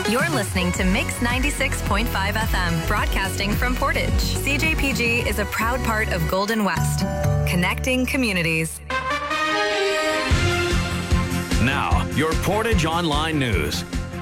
You're listening to Mix 96.5 FM, broadcasting from Portage. CJPG is a proud part of Golden West, connecting communities. Now, your Portage Online News.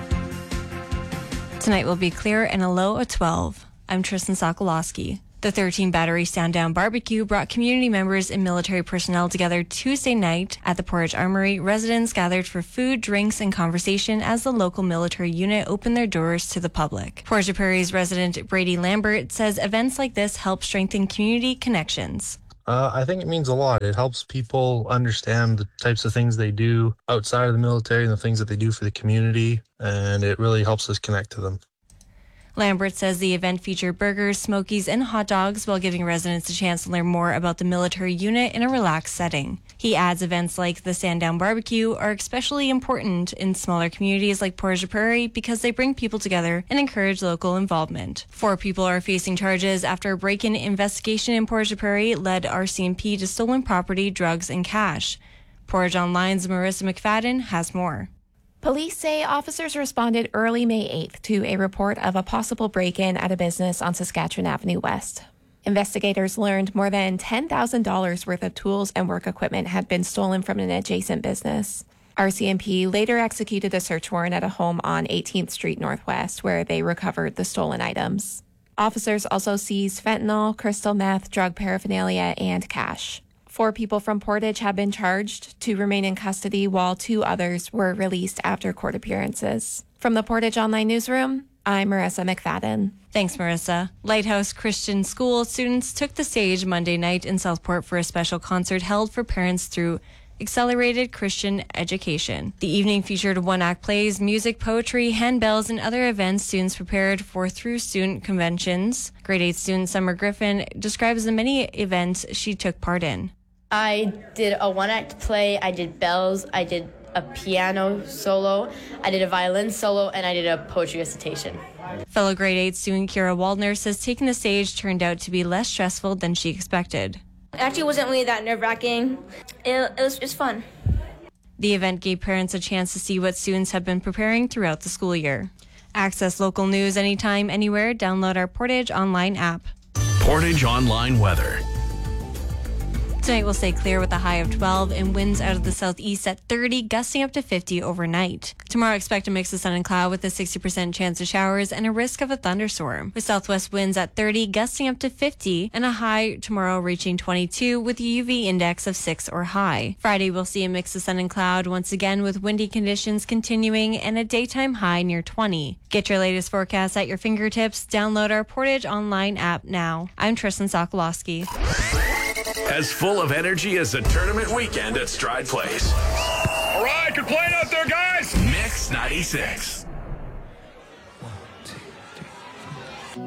Tonight will be clear and a low of 12. I'm Tristan Sokolowski. The 13 Battery Sandown Barbecue brought community members and military personnel together Tuesday night at the Portage Armory. Residents gathered for food, drinks, and conversation as the local military unit opened their doors to the public. Portage Prairie's resident Brady Lambert says events like this help strengthen community connections. I think it means a lot. It helps people understand the types of things they do outside of the military and the things that they do for the community, and it really helps us connect to them. Lambert says the event featured burgers, smokies, and hot dogs while giving residents a chance to learn more about the military unit in a relaxed setting. He adds events like the Sandown Barbecue are especially important in smaller communities like Portage Prairie because they bring people together and encourage local involvement. 4 people are facing charges after a break-in investigation in Portage Prairie led RCMP to stolen property, drugs, and cash. Portage Online's Marissa McFadden has more. Police say officers responded early May 8th to a report of a possible break-in at a business on Saskatchewan Avenue West. Investigators learned more than $10,000 worth of tools and work equipment had been stolen from an adjacent business. RCMP later executed a search warrant at a home on 18th Street Northwest where they recovered the stolen items. Officers also seized fentanyl, crystal meth, drug paraphernalia, and cash. 4 people from Portage have been charged to remain in custody while 2 others were released after court appearances. From the Portage Online Newsroom, I'm Marissa McFadden. Thanks, Marissa. Lighthouse Christian School students took the stage Monday night in Southport for a special concert held for parents through Accelerated Christian Education. The evening featured 1-act plays, music, poetry, handbells, and other events students prepared for through student conventions. Grade 8 student Summer Griffin describes the many events she took part in. I did a 1-act play, I did bells, I did a piano solo, I did a violin solo, and I did a poetry recitation. Fellow grade 8 student Kira Waldner says taking the stage turned out to be less stressful than she expected. It actually wasn't really that nerve-wracking. It was just fun. The event gave parents a chance to see what students have been preparing throughout the school year. Access local news anytime, anywhere. Download our Portage Online app. Portage Online weather. Tonight will stay clear with a high of 12 and winds out of the southeast at 30, gusting up to 50 overnight. Tomorrow, expect a mix of sun and cloud with a 60% chance of showers and a risk of a thunderstorm. With southwest winds at 30, gusting up to 50, and a high tomorrow reaching 22 with a UV index of 6 or high. Friday, we'll see a mix of sun and cloud once again with windy conditions continuing and a daytime high near 20. Get your latest forecast at your fingertips. Download our Portage Online app now. I'm Tristan Sokolowski. As full of energy as a tournament weekend at Stride Place. All right, good playing out there, guys. Mix 96.